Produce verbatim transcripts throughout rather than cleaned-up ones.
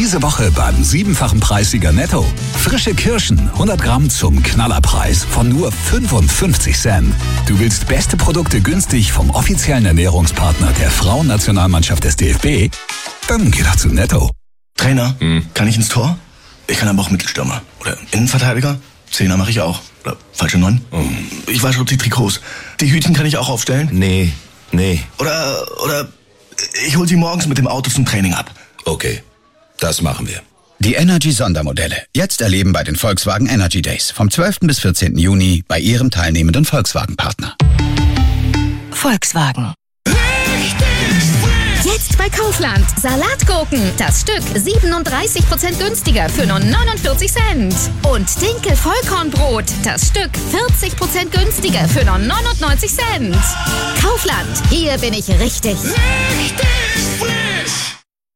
Diese Woche beim siebenfachen Preissieger Netto. Frische Kirschen, hundert Gramm zum Knallerpreis von nur fünfundfünfzig Cent. Du willst beste Produkte günstig vom offiziellen Ernährungspartner der Frauennationalmannschaft des D F B? Dann geh doch zu Netto. Trainer, hm. kann ich ins Tor? Ich kann aber auch Mittelstürmer. Oder Innenverteidiger? Zehner mache ich auch. Oder falsche Neun? Oh. Ich wasche die Trikots. Die Hütchen kann ich auch aufstellen? Nee, nee. Oder, oder ich hol sie morgens mit dem Auto zum Training ab. Okay, das machen wir. Die Energy-Sondermodelle. Jetzt erleben bei den Volkswagen Energy Days. Vom zwölften bis vierzehnten Juni bei Ihrem teilnehmenden Volkswagen-Partner. Volkswagen. Jetzt bei Kaufland. Salatgurken. Das Stück siebenunddreißig Prozent günstiger für nur neunundvierzig Cent. Und Dinkel-Vollkornbrot. Das Stück vierzig Prozent günstiger für nur neunundneunzig Cent. Kaufland. Hier bin ich richtig. Richtig frisch.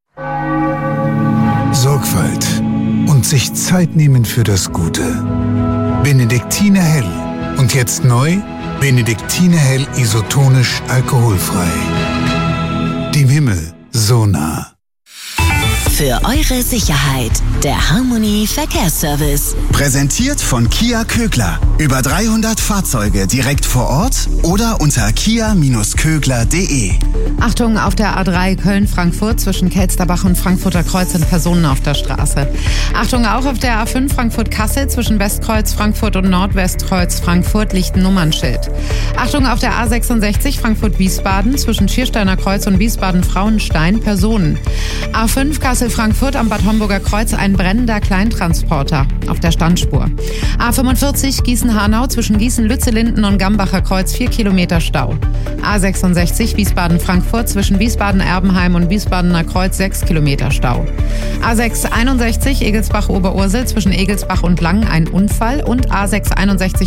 Sorgfalt und sich Zeit nehmen für das Gute. Benediktiner Hell. Und jetzt neu, Benediktiner Hell isotonisch alkoholfrei. Dem Himmel so nah. Für eure Sicherheit, der Harmony Verkehrsservice. Präsentiert von Kia Kögler. Über dreihundert Fahrzeuge direkt vor Ort oder unter kia Bindestrich kögler punkt de. Achtung, auf der A drei Köln-Frankfurt zwischen Kelsterbach und Frankfurter Kreuz sind Personen auf der Straße. Achtung, auch auf der A fünf Frankfurt-Kassel zwischen Westkreuz Frankfurt und Nordwestkreuz Frankfurt liegt ein Nummernschild. Achtung, auf der A sechsundsechzig Frankfurt-Wiesbaden zwischen Schiersteiner Kreuz und Wiesbaden-Frauenstein Personen. A fünf Kassel-Frankfurt am Bad Homburger Kreuz ein brennender Kleintransporter auf der Standspur. A fünfundvierzig Gießen-Hanau zwischen Gießen-Lützellinden und Gambacher Kreuz vier Kilometer Stau. A sechsundsechzig Wiesbaden-Frankfurt zwischen Wiesbaden-Erbenheim und Wiesbadener Kreuz sechs Kilometer Stau. A sechs einundsechzig Egelsbach-Oberursel zwischen Egelsbach und Langen ein Unfall und A sechs einundsechzig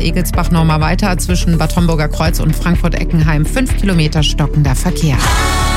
Oberursel-Egelsbach-Norma weiter zwischen Bad Homburger Kreuz und Frankfurt-Eckenheim fünf Kilometer stockender Verkehr.